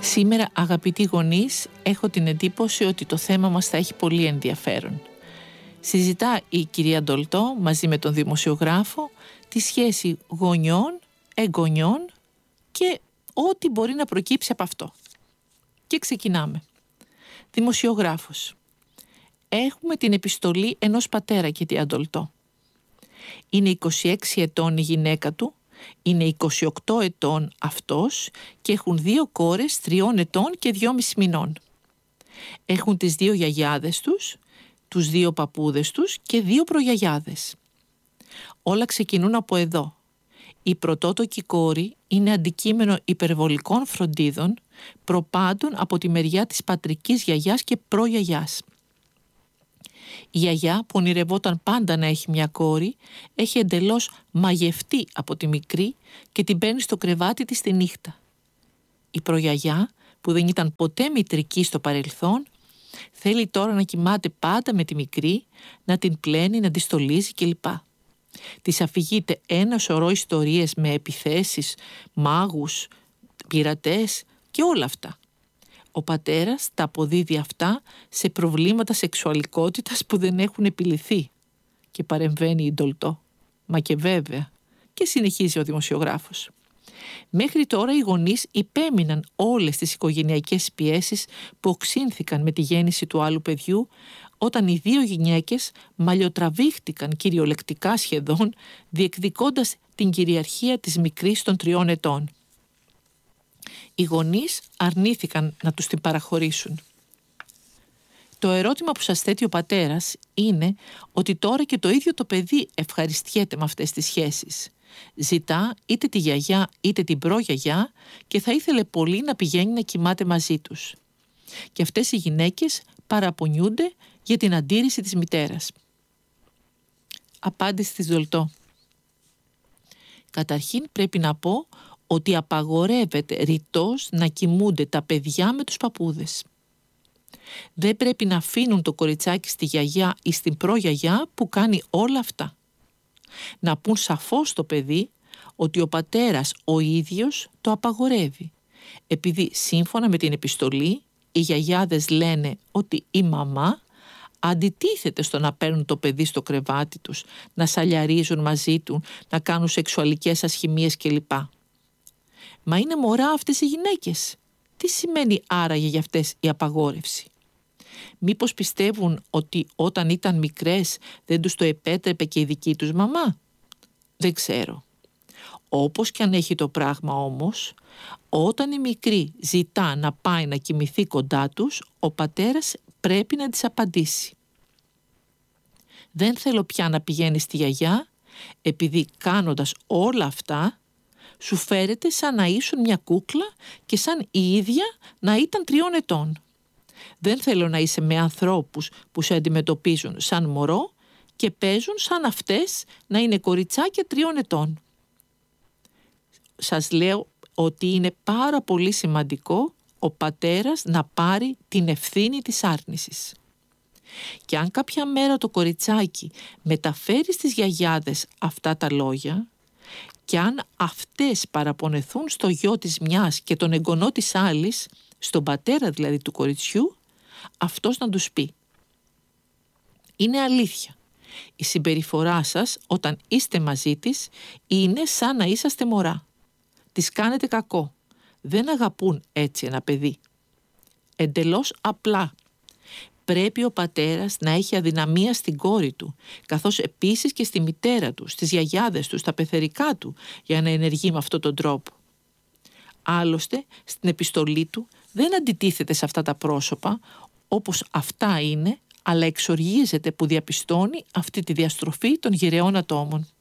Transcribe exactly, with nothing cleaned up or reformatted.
Σήμερα, αγαπητοί γονείς, έχω την εντύπωση ότι το θέμα μας θα έχει πολύ ενδιαφέρον. Συζητά η κυρία Ντολτό μαζί με τον δημοσιογράφο τη σχέση γονιών, εγγονιών και ό,τι μπορεί να προκύψει από αυτό. Και ξεκινάμε. Δημοσιογράφος. Έχουμε την επιστολή ενός πατέρα, κυρία Ντολτό. Είναι είκοσι έξι ετών η γυναίκα του, είναι είκοσι οκτώ ετών αυτός και έχουν δύο κόρες τριών ετών και δυόμιση μηνών. Έχουν τις δύο γιαγιάδες τους, τους δύο παππούδες τους και δύο προγιαγιάδες. Όλα ξεκινούν από εδώ. Η πρωτότοκη κόρη είναι αντικείμενο υπερβολικών φροντίδων, προπάντων από τη μεριά της πατρικής γιαγιάς και προγιαγιάς. Η γιαγιά που ονειρευόταν πάντα να έχει μια κόρη, έχει εντελώς μαγευτεί από τη μικρή και την παίρνει στο κρεβάτι της τη νύχτα. Η προγιαγιά που δεν ήταν ποτέ μητρική στο παρελθόν, θέλει τώρα να κοιμάται πάντα με τη μικρή, να την πλένει, να τη στολίζει κλπ. Της αφηγείται ένα σωρό ιστορίες με επιθέσεις, μάγους, πειρατές και όλα αυτά. Ο πατέρας τα αποδίδει αυτά σε προβλήματα σεξουαλικότητας που δεν έχουν επιλυθεί. Και παρεμβαίνει η Ντολτό. Μα και βέβαια. Και συνεχίζει ο δημοσιογράφος. Μέχρι τώρα οι γονείς υπέμειναν όλες τις οικογενειακές πιέσεις που οξύνθηκαν με τη γέννηση του άλλου παιδιού, όταν οι δύο γυναίκες μαλλιοτραβήχτηκαν κυριολεκτικά σχεδόν, διεκδικώντας την κυριαρχία της μικρής των τριών ετών. Οι γονείς αρνήθηκαν να τους την παραχωρήσουν. Το ερώτημα που σας θέτει ο πατέρας είναι ότι τώρα και το ίδιο το παιδί ευχαριστιέται με αυτές τις σχέσεις. Ζητά είτε τη γιαγιά είτε την προγιαγιά και θα ήθελε πολύ να πηγαίνει να κοιμάται μαζί τους. Και αυτές οι γυναίκες παραπονιούνται για την αντίρρηση της μητέρας. Απάντηση της Ντολτό. Καταρχήν πρέπει να πω ότι απαγορεύεται ρητός να κοιμούνται τα παιδιά με τους παππούδες. Δεν πρέπει να αφήνουν το κοριτσάκι στη γιαγιά ή στην προγιαγιά που κάνει όλα αυτά. Να πούν σαφώς στο παιδί ότι ο πατέρας ο ίδιος το απαγορεύει, επειδή σύμφωνα με την επιστολή οι γιαγιάδες λένε ότι η μαμά αντιτίθεται στο να παίρνουν το παιδί στο κρεβάτι τους, να σαλιαρίζουν μαζί του, να κάνουν σεξουαλικές ασχημίες κλπ. Μα είναι μωρά αυτές οι γυναίκες. Τι σημαίνει άραγε για αυτές η απαγόρευση? Μήπως πιστεύουν ότι όταν ήταν μικρές δεν τους το επέτρεπε και η δική τους μαμά? Δεν ξέρω. Όπως και αν έχει το πράγμα όμως, όταν η μικρή ζητά να πάει να κοιμηθεί κοντά τους, ο πατέρας πρέπει να της απαντήσει. Δεν θέλω πια να πηγαίνει στη γιαγιά, επειδή κάνοντας όλα αυτά σου φέρεται σαν να ήσουν μια κούκλα και σαν η ίδια να ήταν τριών ετών. Δεν θέλω να είσαι με ανθρώπους που σε αντιμετωπίζουν σαν μωρό και παίζουν σαν αυτές να είναι κοριτσάκια τριών ετών. Σας λέω ότι είναι πάρα πολύ σημαντικό ο πατέρας να πάρει την ευθύνη της άρνησης. Και αν κάποια μέρα το κοριτσάκι μεταφέρει στις γιαγιάδες αυτά τα λόγια, και αν αυτές παραπονεθούν στο γιο της μιας και τον εγγονό της άλλης, στον πατέρα δηλαδή του κοριτσιού, αυτός να τους πει: είναι αλήθεια, η συμπεριφορά σας όταν είστε μαζί της είναι σαν να είσαστε μωρά. Της κάνετε κακό. Δεν αγαπούν έτσι ένα παιδί. Εντελώς απλά. Πρέπει ο πατέρας να έχει αδυναμία στην κόρη του, καθώς επίσης και στη μητέρα του, στις γιαγιάδες του, στα πεθερικά του, για να ενεργεί με αυτόν τον τρόπο. Άλλωστε, στην επιστολή του δεν αντιτίθεται σε αυτά τα πρόσωπα, όπως αυτά είναι, αλλά εξοργίζεται που διαπιστώνει αυτή τη διαστροφή των γυραιών ατόμων.